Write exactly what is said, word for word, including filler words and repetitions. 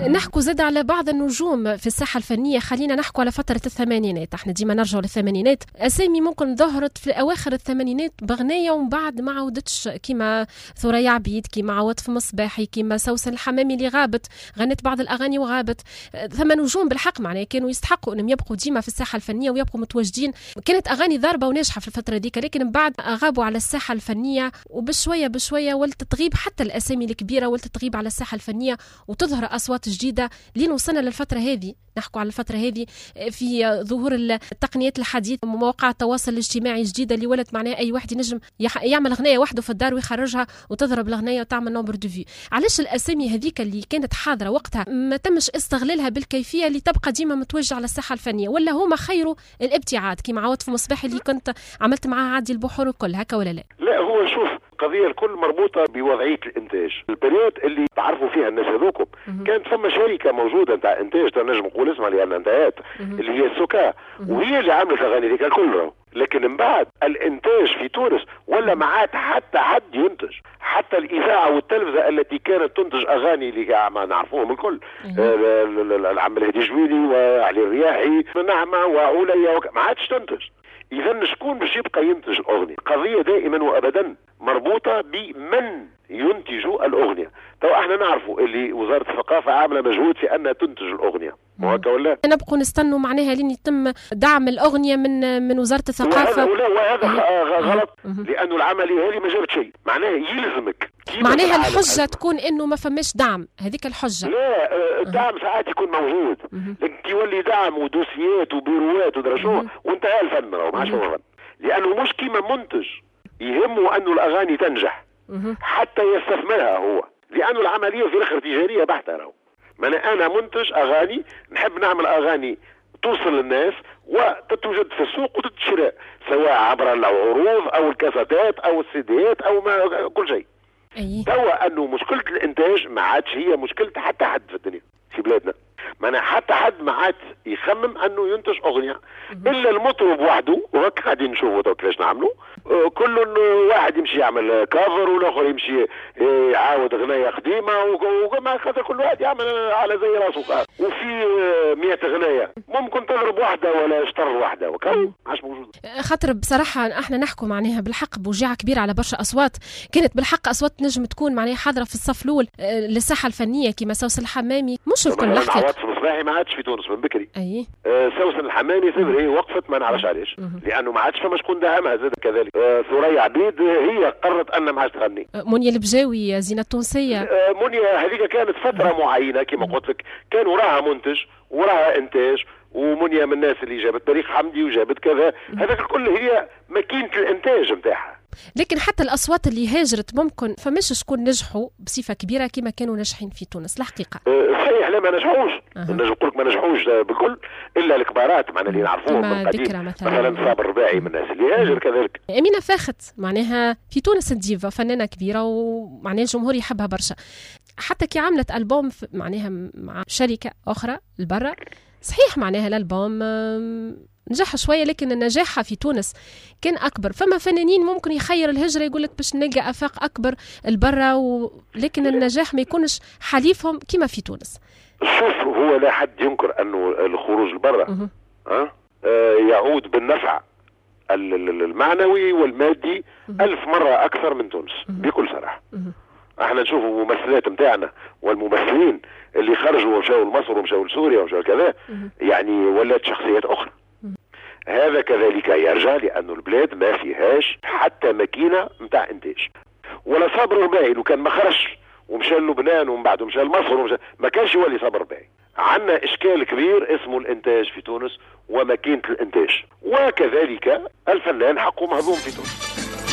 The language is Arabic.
نحكوا زاد على بعض النجوم في الساحة الفنية. خلينا نحكوا على فترة الثمانينات، احنا ديما نرجعوا للثمانينات. أسامي ممكن ظهرت في أواخر الثمانينات بغنية ومن بعد ما عودتش، كيما ثريا عبيد، كيما عواطف مصباحي، كيما سوسن الحمامي اللي غابت، غنت بعض الأغاني وغابت. ثم نجوم بالحق معناها كانوا يستحقوا أنهم يبقوا ديما في الساحة الفنية ويبقوا متواجدين. كانت أغاني ضاربة وناجحة في الفترة ديك، لكن من بعد غابوا على الساحة الفنية، وبشوية بشوية ولت تغيب حتى الأسامي الكبيرة، ولت تغيب على الساحة الفنية وتظهر أصوات جديدة. لين وصلنا للفترة هذه، نحكوا على الفترة هذه في ظهور التقنيات الحديثة، مواقع التواصل الاجتماعي الجديدة اللي ولت معناها أي واحد ينجم يعمل أغنية وحده في الدار ويخرجها وتضرب الأغنية وتعمل نمبر دو في. علاش الأسامي هذيك اللي كانت حاضرة وقتها ما تمش استغلالها بالكيفية اللي تبقى ديما متوجهة على الساحة الفنية؟ ولا هما خيروا الابتعاد كيما عواطف مصباح اللي كنت عملت معاه عادي البحور الكل هكا ولا لا؟ لا، هو شوف، القضية الكل مربوطة بوضعية الإنتاج. البريود اللي تعرفوا فيها الناس هذوكم كانت ثم شركة موجودة نتاع إنتاج، تنجم نقول اسمها لأن انتهت، اللي هي السكا، وهي اللي عملت الأغاني ذيك كلها. لكن من بعد الإنتاج في تونس ولا ما عاد حتى حد ينتج، حتى الإذاعة والتلفزة التي كانت تنتج أغاني اللي ما نعرفوهم الكل، العم الهدي جويلي وعلي الرياحي نعمة وعليا، ما عادش تنتج. إذا شكون باش يبقى ينتج الأغنية؟ قضية دائما وأبدا مربوطة بمن ينتج الأغنية. تو احنا نعرفوا اللي وزارة الثقافة عاملة مجهود في أنها تنتج الأغنية، وهكا ولا؟ نبقوا نستنوا معناها لين يتم دعم الأغنية من من وزارة الثقافة. وهذا, وهذا غلط، لأنه العملية هذه ما جابت شيء. معناها يلزمك معناها الحجة تكون إنه ما فماش دعم، هذيك الحجة. لا، الدعم ساعات يكون موجود، لكن يولي دعم ودوسيات وبيروات ودرشوه وانتهى الفن، راهو ما عادش فن. لأنه مش كيما منتج يهمه أنه الأغاني تنجح حتى يستثمرها هو، لأنه العملية في الآخر تجارية بحتة. راهو ما أنا منتج أغاني، نحب نعمل أغاني توصل للناس وتتوجد في السوق وتتشرى، سواء عبر العروض أو الكاساتات أو السيديات أو ما كل شيء. أيه. توا أنه مشكلة الإنتاج ما عادش هي مشكلة حتى حد في الدنيا في بلادنا. معناها حتى حد ما عاد يخمم انه ينتج اغنيه الا المطرب وحده، وهكا قاعدين نشوفوا كيفاش نعملوا. كل واحد يمشي يعمل كافر والاخر يمشي يعاود اغنيه قديمه، وما خاطر كل واحد يعمل على زي راسه. وفي مئة اغنيه ممكن تضرب واحده ولا اشتر واحده، وكان عاش موجود. خاطر بصراحه احنا نحكوا معناها بالحق بوجاعه كبيره على برشا اصوات كانت بالحق اصوات نجم تكون معناها حاضره في الصف الاول للساحه الفنيه كيما سوسن الحمامي. مش الكل نحكي عواطف مصباحي ما عادش في تونس من بكري. اي آه سوسن الحمامي صبر هي وقفت، ما نعرفش علاش، لانه ما عادش فما شكون دعمها زاد كذلك. آه ثريا عبيد هي قررت ان ما عادش تغني. آه منيا البجاوي زينة التونسية. آه منيا هذيك كانت فتره معينه كما قلت لك، كان وراها منتج وراها انتاج، ومنيا من الناس اللي جابت تاريخ حمدي وجابت كذا، هذاك الكل هي ماكينه الانتاج نتاعها. لكن حتى الأصوات اللي هاجرت ممكن فماش شكون نجحوا بصفة كبيرة كما كانوا ناجحين في تونس الحقيقة. أه صحيح، لا ما نجحوش. أه. نجم نقول لك ما نجحوش بالكل إلا الكبارات معنا اللي نعرفوهم من قديم، مثلا, مثلا صابر الرباعي من الناس اللي هاجر كذلك. أمينة فاخت معناها في تونس الديفا فنانة كبيرة ومعناها الجمهور يحبها برشا، حتى كي عملت ألبوم معناها مع شركة أخرى البرة. صحيح معناها الألبوم نجح شوية، لكن النجاح في تونس كان أكبر. فما فنانين ممكن يخير الهجرة يقولك باش نلقى آفاق أكبر البرة و... لكن النجاح ما يكونش حليفهم كما في تونس. شوف، هو لا حد ينكر أنه الخروج البرة أه؟ آه يعود بالنفع المعنوي والمادي ألف مرة أكثر من تونس بكل صراحة. احنا نشوف الممثلات متاعنا والممثلين اللي خرجوا ومشاوا لمصر ومشاوا لسوريا ومشاوا كذا، يعني ولات شخصيات أخرى. هذا كذلك يرجع لأنه البلاد ما فيهاش حتى ماكينة متاع إنتاج. ولا صابر رباعي لو كان ما خرجش ومشى لبنان ومن بعده مشى لمصر ومشى ما كانش يولي صابر رباعي. عندنا إشكال كبير اسمه الإنتاج في تونس وماكينة الإنتاج، وكذلك الفنان حقه مهضوم في تونس.